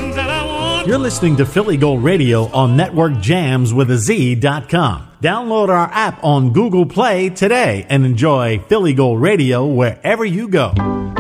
things that I want. You're listening to Philly Gold Radio on NetworkJamsWithAZ.com. Download our app on Google Play today and enjoy Philly Gold Radio wherever you go.